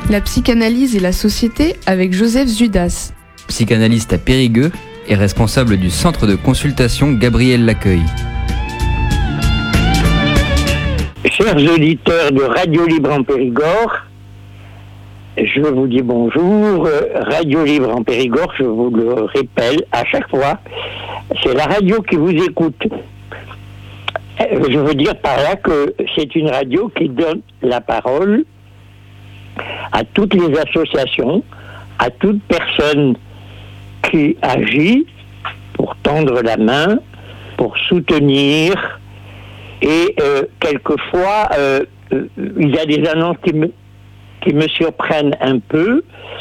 La psychanalyse et la société avec Joseph Zudas. Psychanalyste à Périgueux et responsable du centre de consultation Gabriel Laceuil. Chers auditeurs de Radio Libre en Périgord, je vous dis bonjour. Radio Libre en Périgord, je vous le répète à chaque fois, c'est la radio qui vous écoute. Je veux dire par là que c'est une radio qui donne la parole à toutes les associations, à toute personne qui agit pour tendre la main, pour soutenir. Et quelquefois, il y a des annonces qui me surprennent un peu.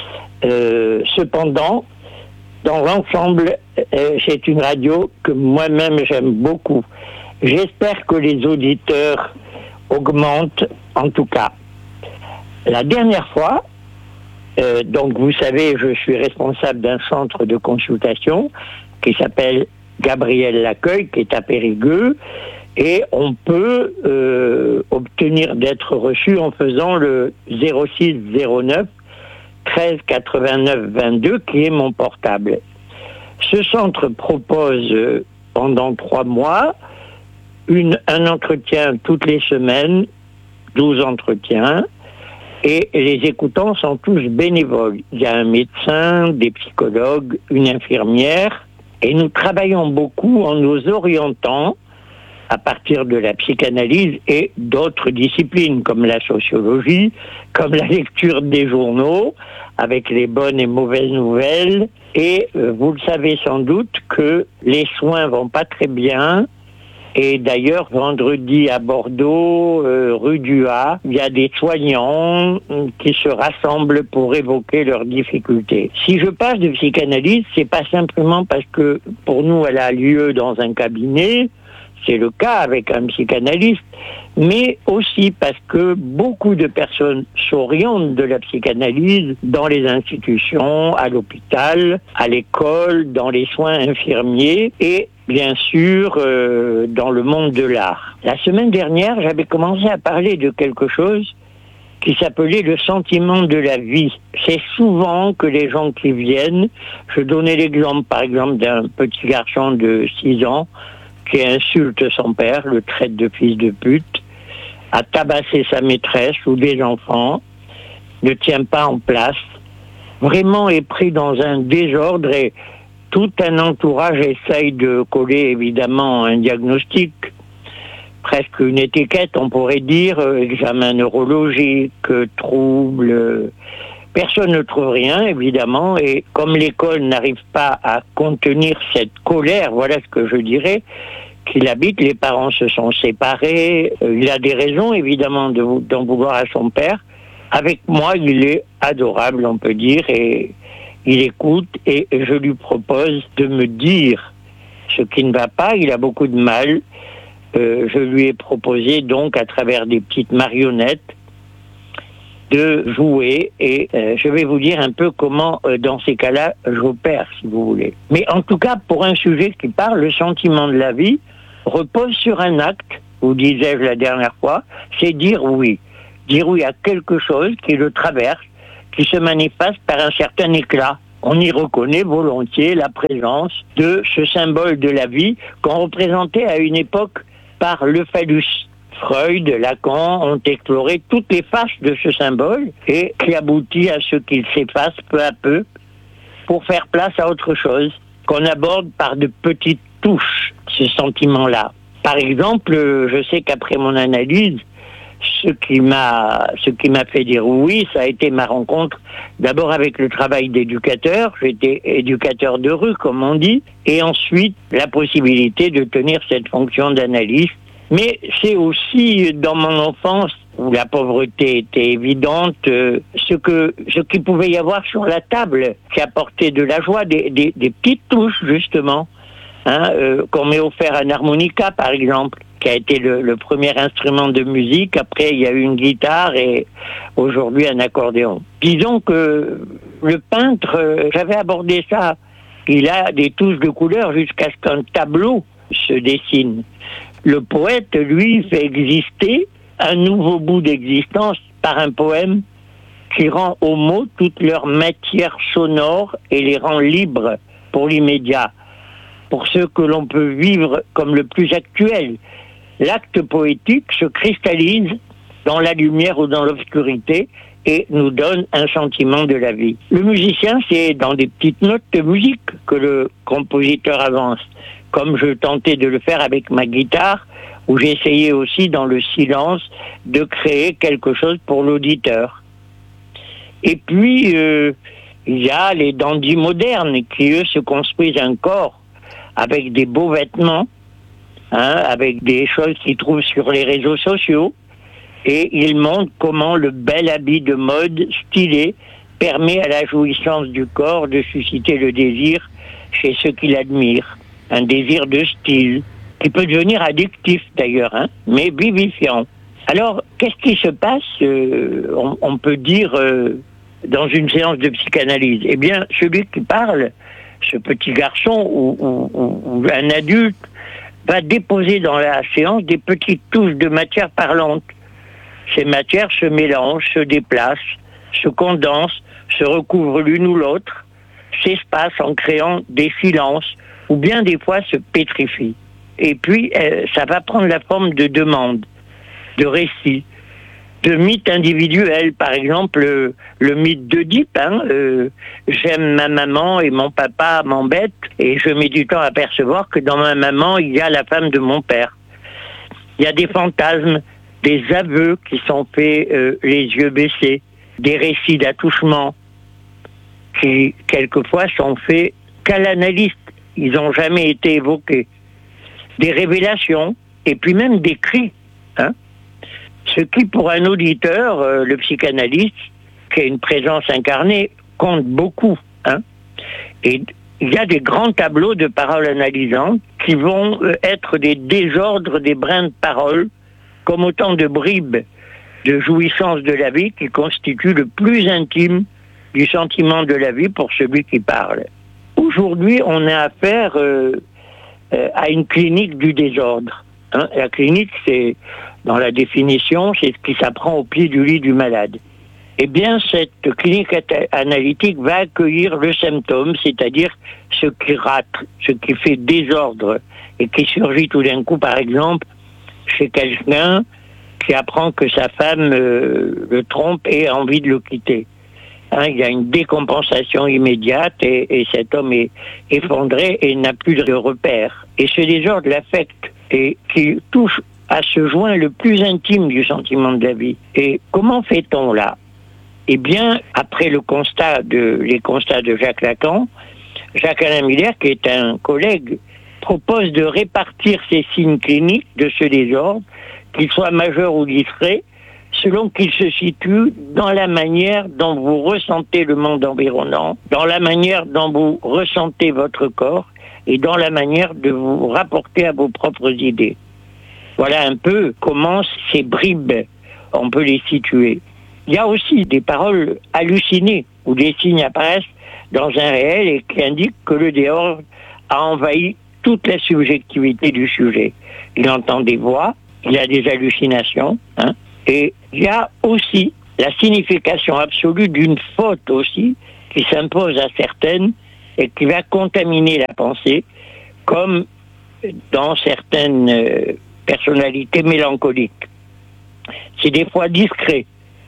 Cependant, dans l'ensemble, c'est une radio que moi-même j'aime beaucoup. J'espère que les auditeurs augmentent, en tout cas. La dernière fois, donc vous savez, je suis responsable d'un centre de consultation qui s'appelle Gabriel Laceuil, qui est à Périgueux, et on peut obtenir d'être reçu en faisant le 06 09 13 89 22, qui est mon portable. Ce centre propose pendant 3 mois un entretien toutes les semaines, 12 entretiens, et les écoutants sont tous bénévoles. Il y a un médecin, des psychologues, une infirmière, et nous travaillons beaucoup en nous orientant à partir de la psychanalyse et d'autres disciplines comme la sociologie, comme la lecture des journaux, avec les bonnes et mauvaises nouvelles. Et vous le savez sans doute que les soins vont pas très bien. Et d'ailleurs, vendredi à Bordeaux, rue du Ha, il y a des soignants qui se rassemblent pour évoquer leurs difficultés. Si je parle de psychanalyse, c'est pas simplement parce que pour nous, elle a lieu dans un cabinet, c'est le cas avec un psychanalyste, mais aussi parce que beaucoup de personnes s'orientent de la psychanalyse dans les institutions, à l'hôpital, à l'école, dans les soins infirmiers et bien sûr dans le monde de l'art. La semaine dernière, j'avais commencé à parler de quelque chose qui s'appelait le sentiment de la vie. C'est souvent que les gens qui viennent, je donnais l'exemple par exemple d'un petit garçon de 6 ans qui insulte son père, le traite de fils de pute, a tabassé sa maîtresse ou des enfants, ne tient pas en place, vraiment est pris dans un désordre et tout un entourage essaye de coller évidemment un diagnostic, presque une étiquette, on pourrait dire, examen neurologique, trouble. Personne ne trouve rien, évidemment, et comme l'école n'arrive pas à contenir cette colère, voilà ce que je dirais, qu'il habite, les parents se sont séparés, il a des raisons, évidemment, d'en vouloir à son père. Avec moi, il est adorable, on peut dire, et il écoute, et je lui propose de me dire ce qui ne va pas, il a beaucoup de mal. Je lui ai proposé, donc, à travers des petites marionnettes, de jouer et je vais vous dire un peu comment dans ces cas-là j'opère si vous voulez. Mais en tout cas pour un sujet qui parle, le sentiment de la vie repose sur un acte, vous disais-je la dernière fois, c'est dire oui. Dire oui à quelque chose qui le traverse, qui se manifeste par un certain éclat. On y reconnaît volontiers la présence de ce symbole de la vie qu'on représentait à une époque par le phallus. Freud, Lacan ont exploré toutes les faces de ce symbole et qui aboutit à ce qu'il s'efface peu à peu pour faire place à autre chose qu'on aborde par de petites touches, ce sentiment-là. Par exemple, je sais qu'après mon analyse, ce qui m'a fait dire oui, ça a été ma rencontre d'abord avec le travail d'éducateur. J'étais éducateur de rue, comme on dit, et ensuite la possibilité de tenir cette fonction d'analyste. Mais c'est aussi dans mon enfance où la pauvreté était évidente, ce qu'il pouvait y avoir sur la table qui apportait de la joie, des petites touches justement, qu'on m'ait offert un harmonica par exemple, qui a été le premier instrument de musique. Après il y a eu une guitare et aujourd'hui un accordéon. Disons que le peintre, j'avais abordé ça, il a des touches de couleur jusqu'à ce qu'un tableau se dessine. Le poète, lui, fait exister un nouveau bout d'existence par un poème qui rend aux mots toute leur matière sonore et les rend libres pour l'immédiat, pour ce que l'on peut vivre comme le plus actuel. L'acte poétique se cristallise dans la lumière ou dans l'obscurité et nous donne un sentiment de la vie. Le musicien, c'est dans des petites notes de musique que le compositeur avance, comme je tentais de le faire avec ma guitare, où j'essayais aussi dans le silence de créer quelque chose pour l'auditeur. Et puis, il y a les dandys modernes qui, eux, se construisent un corps avec des beaux vêtements, avec des choses qu'ils trouvent sur les réseaux sociaux, et ils montrent comment le bel habit de mode stylé permet à la jouissance du corps de susciter le désir chez ceux qui l'admirent. Un désir de style, qui peut devenir addictif d'ailleurs, mais vivifiant. Alors, qu'est-ce qui se passe, on peut dire, dans une séance de psychanalyse? Eh bien, celui qui parle, ce petit garçon ou un adulte, va déposer dans la séance des petites touches de matière parlante. Ces matières se mélangent, se déplacent, se condensent, se recouvrent l'une ou l'autre, s'espacent en créant des silences, ou bien des fois se pétrifient. Et puis, ça va prendre la forme de demandes, de récits, de mythes individuels. Par exemple, le mythe d'Oedipe, j'aime ma maman et mon papa m'embête, et je mets du temps à percevoir que dans ma maman, il y a la femme de mon père. Il y a des fantasmes, des aveux qui sont faits les yeux baissés, des récits d'attouchement qui, quelquefois, sont faits qu'à l'analyste. Ils n'ont jamais été évoqués. Des révélations, et puis même des cris. Ce qui, pour un auditeur, le psychanalyste, qui a une présence incarnée, compte beaucoup. Et il y a des grands tableaux de paroles analysantes qui vont être des désordres, des brins de paroles, comme autant de bribes de jouissance de la vie qui constituent le plus intime du sentiment de la vie pour celui qui parle. Aujourd'hui, on a affaire à une clinique du désordre. La clinique, c'est, dans la définition, c'est ce qui s'apprend au pied du lit du malade. Eh bien, cette clinique analytique va accueillir le symptôme, c'est-à-dire ce qui rate, ce qui fait désordre et qui surgit tout d'un coup, par exemple, chez quelqu'un qui apprend que sa femme le trompe et a envie de le quitter. Il y a une décompensation immédiate et cet homme est effondré et n'a plus de repères. Et ce désordre l'affecte et qui touche à ce joint le plus intime du sentiment de la vie. Et comment fait-on là? Eh bien, après les constats de Jacques Lacan, Jacques-Alain Miller, qui est un collègue, propose de répartir ces signes cliniques de ce désordre, qu'ils soient majeurs ou discrets, selon qu'ils se situent dans la manière dont vous ressentez le monde environnant, dans la manière dont vous ressentez votre corps et dans la manière de vous rapporter à vos propres idées. Voilà un peu comment ces bribes, on peut les situer. Il y a aussi des paroles hallucinées où des signes apparaissent dans un réel et qui indiquent que le désordre a envahi toute la subjectivité du sujet. Il entend des voix, il a des hallucinations, et il y a aussi la signification absolue d'une faute aussi qui s'impose à certaines et qui va contaminer la pensée, comme dans certaines personnalités mélancoliques. C'est des fois discret,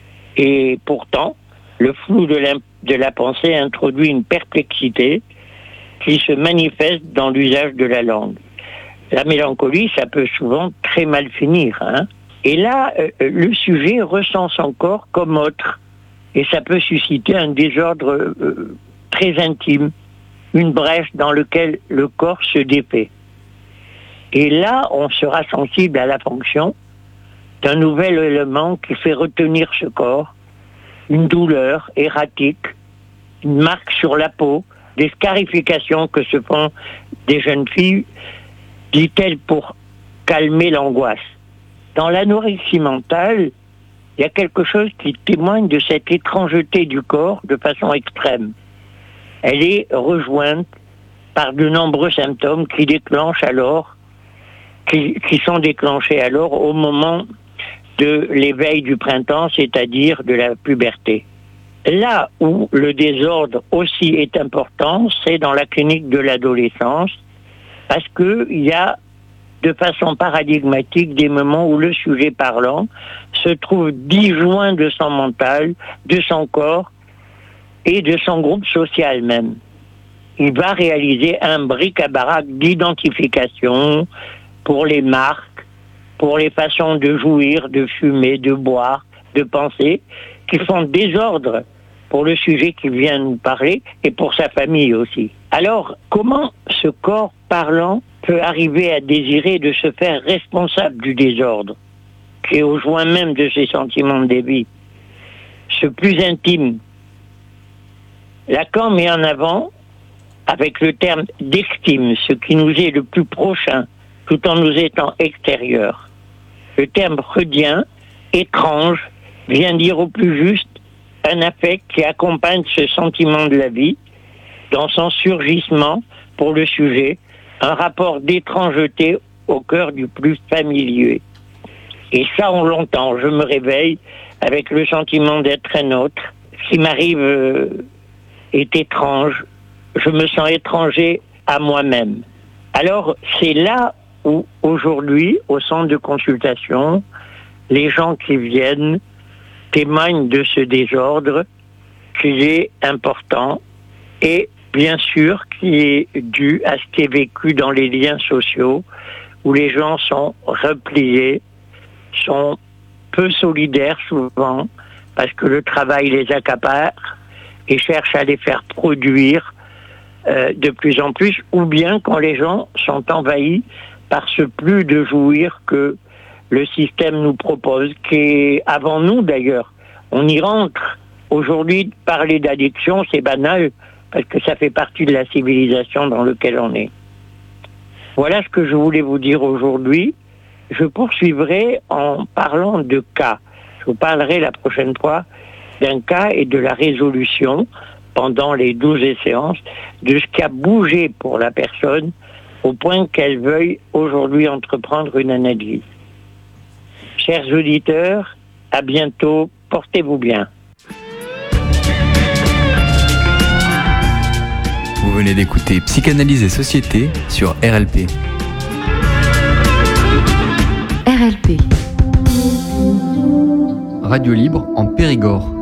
et pourtant, le flou de la pensée introduit une perplexité qui se manifeste dans l'usage de la langue. La mélancolie, ça peut souvent très mal finir. Et là, le sujet ressent son corps comme autre. Et ça peut susciter un désordre très intime, une brèche dans laquelle le corps se défait. Et là, on sera sensible à la fonction d'un nouvel élément qui fait retenir ce corps, une douleur erratique, une marque sur la peau, des scarifications que se font des jeunes filles, dit-elle, pour calmer l'angoisse. Dans l'anorexie mentale, il y a quelque chose qui témoigne de cette étrangeté du corps de façon extrême. Elle est rejointe par de nombreux symptômes qui sont déclenchés alors au moment de l'éveil du printemps, c'est-à-dire de la puberté. Là où le désordre aussi est important, c'est dans la clinique de l'adolescence, parce qu'il y a de façon paradigmatique des moments où le sujet parlant se trouve disjoint de son mental, de son corps et de son groupe social même. Il va réaliser un bric-à-brac d'identification pour les marques, pour les façons de jouir, de fumer, de boire, de penser, qui font désordre pour le sujet qui vient nous parler et pour sa famille aussi. Alors, comment ce corps parlant peut arriver à désirer de se faire responsable du désordre, qui est au joint même de ses sentiments de débit, ce plus intime? Lacan met en avant, avec le terme d'estime, ce qui nous est le plus prochain, tout en nous étant extérieur. Le terme freudien, étrange, vient dire au plus juste un affect qui accompagne ce sentiment de la vie, dans son surgissement pour le sujet, un rapport d'étrangeté au cœur du plus familier. Et ça, on l'entend. Je me réveille avec le sentiment d'être un autre. Ce qui m'arrive est étrange. Je me sens étranger à moi-même. Alors, c'est là où, aujourd'hui, au centre de consultation, les gens qui viennent témoignent de ce désordre qui est important et bien sûr qui est dû à ce qui est vécu dans les liens sociaux où les gens sont repliés, sont peu solidaires souvent parce que le travail les accapare et cherche à les faire produire de plus en plus, ou bien quand les gens sont envahis par ce plus de jouir que le système nous propose, qui est avant nous d'ailleurs. On y rentre. Aujourd'hui, parler d'addiction, c'est banal, parce que ça fait partie de la civilisation dans laquelle on est. Voilà ce que je voulais vous dire aujourd'hui. Je poursuivrai en parlant de cas. Je vous parlerai la prochaine fois d'un cas et de la résolution pendant les 12 séances, de ce qui a bougé pour la personne au point qu'elle veuille aujourd'hui entreprendre une analyse. Chers auditeurs, à bientôt, portez-vous bien. Vous venez d'écouter Psychanalyse et Société sur RLP. RLP. Radio libre en Périgord.